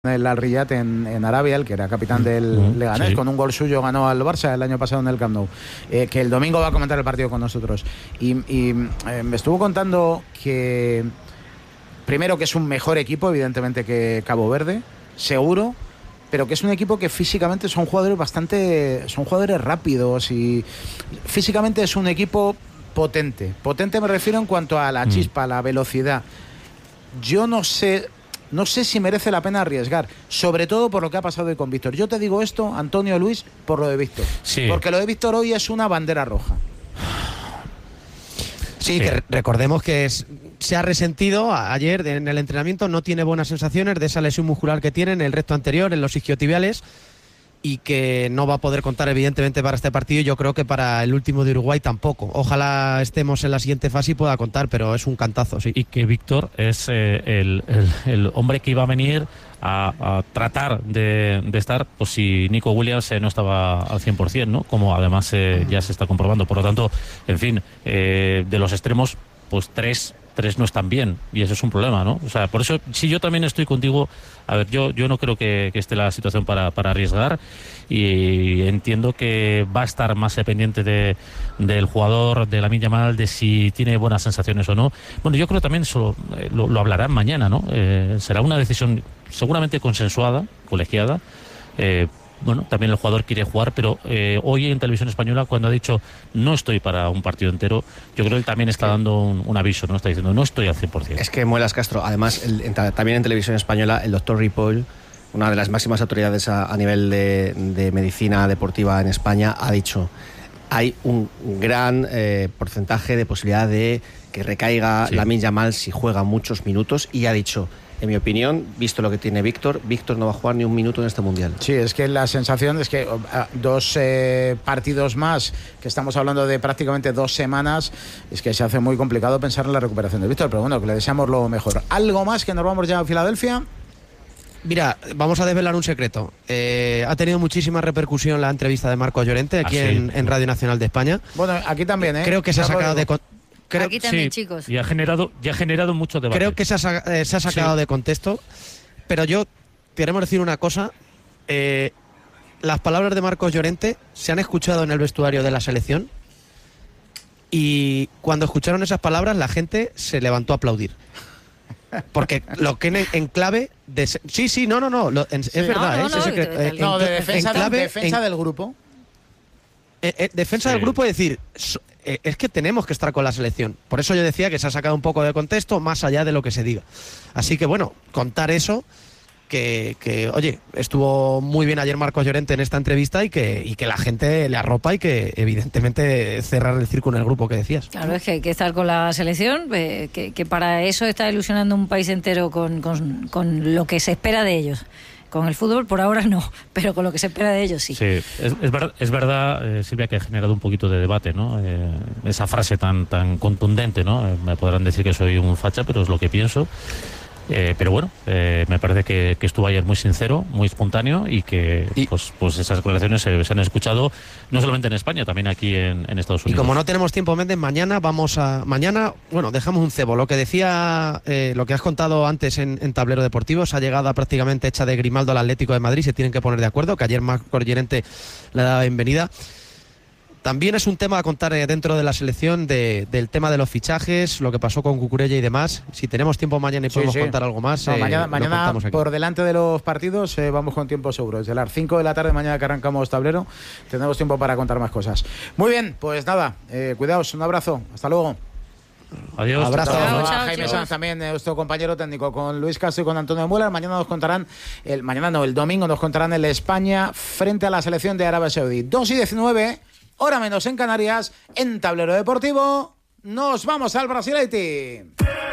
el Al-Riyad en Arabia, el que era capitán del Leganés, sí. Con un gol suyo ganó al Barça el año pasado en el Camp Nou, que el domingo va a comentar el partido con nosotros y me estuvo contando que primero que es un mejor equipo evidentemente que Cabo Verde, seguro, pero que es un equipo que físicamente son jugadores rápidos y físicamente es un equipo potente me refiero en cuanto a la chispa, a la velocidad. Yo no sé si merece la pena arriesgar, sobre todo por lo que ha pasado hoy con Víctor. Yo te digo esto, Antonio, Luis, por lo de Víctor. Sí. Porque lo de Víctor hoy es una bandera roja. Sí, que recordemos que se ha resentido ayer en el entrenamiento, no tiene buenas sensaciones de esa lesión muscular que tiene en el recto anterior, en los isquiotibiales, y que no va a poder contar evidentemente para este partido. Yo creo que para el último de Uruguay tampoco. Ojalá estemos en la siguiente fase y pueda contar, pero es un cantazo, sí. Y que Víctor es el hombre que iba a venir a tratar de estar, pues si Nico Williams no estaba al 100%, ¿no? Como además ya se está comprobando. Por lo tanto, en fin, de los extremos, pues tres no están bien, y eso es un problema, ¿no? O sea, por eso, sí, yo también estoy contigo. A ver, yo no creo que esté la situación para arriesgar, y entiendo que va a estar más pendiente del jugador, de Lamine Yamal, de si tiene buenas sensaciones o no. Bueno, yo creo también eso lo hablarán mañana, ¿no? Será una decisión seguramente consensuada, colegiada. Bueno, también el jugador quiere jugar, pero hoy en Televisión Española, cuando ha dicho no estoy para un partido entero, yo creo que él también está dando un aviso, ¿no? Está diciendo no estoy al 100%. Es que Muelas Castro, además, también en Televisión Española, el doctor Ripoll, una de las máximas autoridades a nivel de medicina deportiva en España, ha dicho hay un gran porcentaje de posibilidad de que recaiga Lamine Yamal si juega muchos minutos, y ha dicho: en mi opinión, visto lo que tiene Víctor no va a jugar ni un minuto en este Mundial. Sí, es que la sensación es que dos partidos más, que estamos hablando de prácticamente 2 semanas, es que se hace muy complicado pensar en la recuperación de Víctor, pero bueno, que le deseamos lo mejor. ¿Algo más, que nos vamos ya a Filadelfia? Mira, vamos a desvelar un secreto. Ha tenido muchísima repercusión la entrevista de Marcos Llorente aquí en Radio Nacional de España. Bueno, aquí también, ¿eh? Creo que se ha sacado de... Aquí también, chicos. Y ha generado mucho debate. Creo que se ha sacado de contexto, pero yo queremos decir una cosa. Las palabras de Marcos Llorente se han escuchado en el vestuario de la selección, y cuando escucharon esas palabras la gente se levantó a aplaudir. Porque lo que en clave de... Es verdad. De defensa del grupo. Defensa del grupo, es decir... Es que tenemos que estar con la selección. Por eso yo decía que se ha sacado un poco de contexto, más allá de lo que se diga. Así que bueno, contar eso, que oye, estuvo muy bien ayer Marcos Llorente en esta entrevista, y que la gente le arropa, y que evidentemente cerrar el círculo en el grupo que decías. Claro, es que hay que estar con la selección, que para eso está ilusionando un país entero con lo que se espera de ellos. Con el fútbol por ahora no, pero con lo que se espera de ellos sí. Sí, es verdad, Silvia, que ha generado un poquito de debate, ¿no? Esa frase tan contundente, ¿no? Me podrán decir que soy un facha, pero es lo que pienso. Pero bueno, me parece que estuvo ayer muy sincero, muy espontáneo, y que pues esas declaraciones se han escuchado no solamente en España, también aquí en Estados Unidos. Y como no tenemos tiempo, Méndez, mañana, dejamos un cebo. Lo que decía, lo que has contado antes en Tablero Deportivo, esa llegada prácticamente hecha de Grimaldo al Atlético de Madrid, se tienen que poner de acuerdo, que ayer Marcos Llorente le daba bienvenida. También es un tema a contar dentro de la selección del tema de los fichajes, lo que pasó con Cucurella y demás. Si tenemos tiempo mañana y podemos contar algo más, mañana por delante de los partidos vamos con tiempo seguro. Desde las 5 de la tarde mañana que arrancamos Tablero tendremos tiempo para contar más cosas. Muy bien, pues nada, cuidaos, un abrazo, hasta luego. Adiós. Abrazo. Chao, Jaime Sanz, también nuestro compañero técnico, con Luis Castro y con Antonio Mueller. Mañana nos contarán, el domingo nos contarán el España frente a la selección de Arabia Saudí. 2:19, hora menos en Canarias, en Tablero Deportivo. Nos vamos al Brasil Haití.